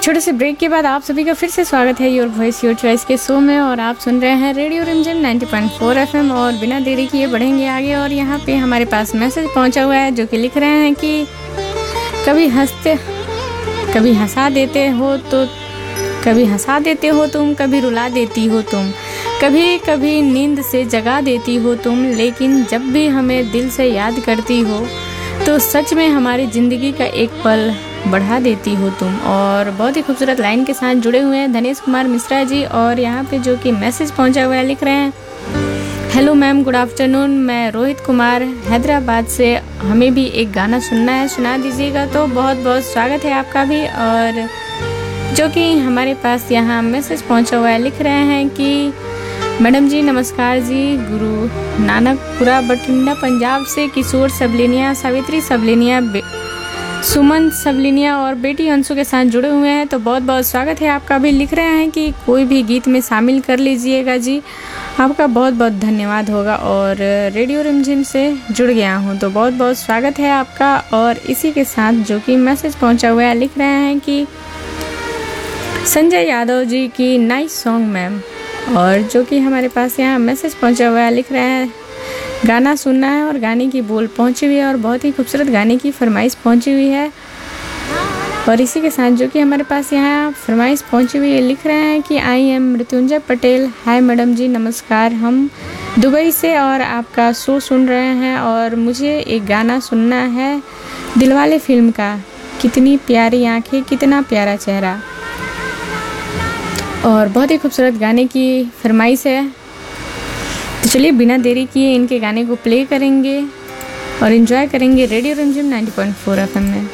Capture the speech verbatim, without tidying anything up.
छोटे से ब्रेक के बाद आप सभी का फिर से स्वागत है योर वॉइस योर चॉइस के शो में। और आप सुन रहे हैं रेडियो रिमझिम नाइंटी पॉइंट फोर एफएम। और बिना देरी किए बढ़ेंगे आगे। और यहाँ पे हमारे पास मैसेज पहुँचा हुआ है जो कि लिख रहे हैं कि कभी हंसते कभी हंसा देते हो तो कभी हंसा देते हो तुम, कभी रुला देती हो तुम, कभी कभी नींद से जगा देती हो तुम, लेकिन जब भी हमें दिल से याद करती हो तो सच में हमारी ज़िंदगी का एक पल बढ़ा देती हो तुम। और बहुत ही खूबसूरत लाइन के साथ जुड़े हुए हैं धनेश कुमार मिश्रा जी। और यहाँ पे जो कि मैसेज पहुँचा हुआ है लिख रहे हैं, हेलो मैम, गुड आफ्टरनून, मैं रोहित कुमार हैदराबाद से, हमें भी एक गाना सुनना है, सुना दीजिएगा। तो बहुत बहुत स्वागत है आपका भी। और जो कि हमारे पास यहाँ मैसेज पहुँचा हुआ है लिख रहे हैं कि मैडम जी नमस्कार जी, गुरु नानकपुरा बठिंडा पंजाब से किशोर सबलिनिया, सावित्री सबलिनिया, सुमन सबलिनिया और बेटी अंशु के साथ जुड़े हुए हैं। तो बहुत बहुत स्वागत है आपका भी। लिख रहे हैं कि कोई भी गीत में शामिल कर लीजिएगा जी, आपका बहुत बहुत धन्यवाद होगा। और रेडियो रिमझिम से जुड़ गया हूँ तो बहुत बहुत स्वागत है आपका। और इसी के साथ जो कि मैसेज पहुँचा हुआ है लिख रहे हैं कि संजय यादव जी की नाइस सॉन्ग मैम। और जो कि हमारे पास यहाँ मैसेज पहुँचा हुआ है लिख रहे हैं, गाना सुनना है और गाने की बोल पहुँची हुई है और बहुत ही खूबसूरत गाने की फरमाइश पहुँची हुई है। और इसी के साथ जो कि हमारे पास यहाँ फरमाइश पहुँची हुई है लिख रहे हैं कि I am Mrityunjay Patel, hi madam जी नमस्कार, हम दुबई से और आपका शो सुन रहे हैं और मुझे एक गाना सुनना है दिलवाले फिल्म का, कितनी प्यारी आँखें कितना प्यारा चेहरा। और बहुत ही खूबसूरत गाने की फरमाइश है। तो चलिए बिना देरी किए इनके गाने को प्ले करेंगे और एंजॉय करेंगे रेडियो रिमझिम नाइंटी पॉइंट फोर एफएम में।